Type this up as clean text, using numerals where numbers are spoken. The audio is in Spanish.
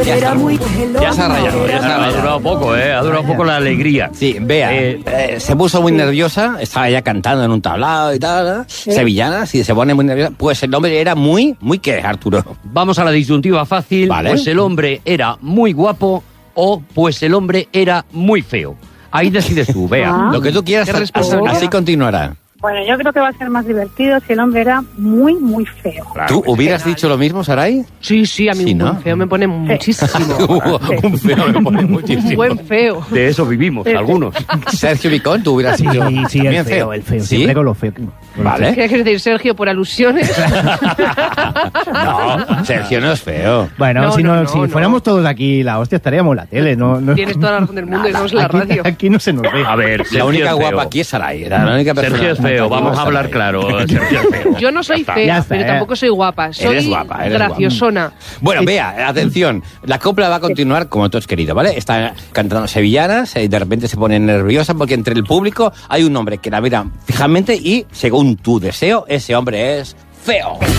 Ya se ha rayado, Ha durado poco, ha durado poco la alegría. Sí, Bea, se puso muy nerviosa, estaba ya cantando en un tablado y tal, sevillana, si se pone muy nerviosa, pues el hombre era muy, ¿qué, Arturo? Vamos a la disyuntiva fácil, Vale. Pues el hombre era muy guapo o pues el hombre era muy feo. Ahí decides tú, Bea. Lo que tú quieras, ¿Qué responsabilidad? así continuará. Bueno, yo creo que va a ser más divertido si el hombre era muy, muy feo. ¿Tú hubieras dicho lo mismo, Saray? Sí, a mí Sí, un ¿no? buen feo me pone muchísimo. Un feo me pone muchísimo. Un buen feo. De eso vivimos, algunos. Sergio Vicón, tú hubieras dicho Sí, también el feo. ¿Sí? Siempre con lo feo. Vale. ¿Qué quieres decir, Sergio, por alusiones? No, Sergio no es feo. Bueno, No, si no. fuéramos todos aquí, la hostia, estaríamos en la tele. No, Tienes toda la razón del mundo y no es la radio. Aquí no se nos ve. A ver, La Sergio única es feo. guapa aquí es Saray. Era la única persona. Sergio es feo, vamos a hablar claro. Sergio es feo. Yo no soy Ya está. fea, Ya está, pero tampoco soy guapa. Soy Eres guapa, eres graciosona. Bueno, vea, atención, la copla va a continuar como tú has querido, ¿vale? Está cantando sevillanas y de repente se pone nerviosa porque entre el público hay un hombre que la mira fijamente y, según tu deseo, ese hombre es feo.